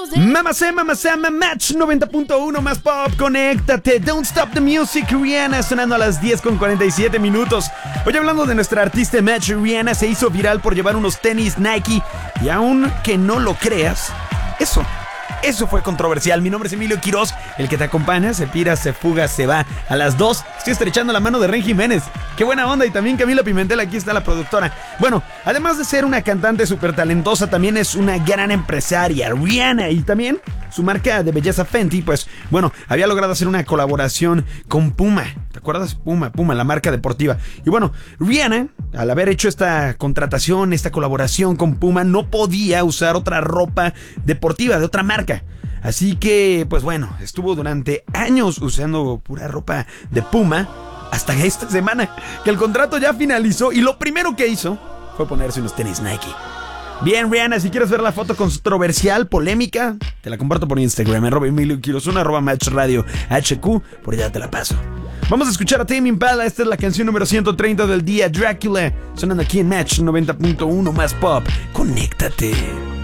Mamacema, Match 90.1 más pop, conéctate. Don't Stop the Music, Rihanna sonando a las 10:47. Hoy hablando de nuestra artista Match, Rihanna se hizo viral por llevar unos tenis Nike y aunque no lo creas, eso fue controversial. Mi nombre es Emilio Quiroz, el que te acompaña, se pira, se fuga, se va. A las 2 estoy estrechando la mano de Ren Jiménez. Qué buena onda. Y también Camila Pimentel, aquí está la productora. Bueno, además de ser una cantante súper talentosa, también es una gran empresaria, Rihanna. Y también su marca de belleza Fenty, pues, bueno, había logrado hacer una colaboración con Puma. ¿Te acuerdas? Puma, la marca deportiva. Y bueno, Rihanna, al haber hecho esta contratación, esta colaboración con Puma, no podía usar otra ropa deportiva de otra marca. Así que, pues bueno, estuvo durante años usando pura ropa de Puma, hasta esta semana que el contrato ya finalizó y lo primero que hizo fue ponerse unos tenis Nike. Bien, Rihanna, si quieres ver la foto controversial, polémica, te la comparto por Instagram, @EmilioQuirozuna, @MatchRadio HQ, por allá te la paso. Vamos a escuchar a Tame Impala, esta es la canción número 130 del día, Drácula, sonando aquí en Match 90.1 más pop. Conéctate.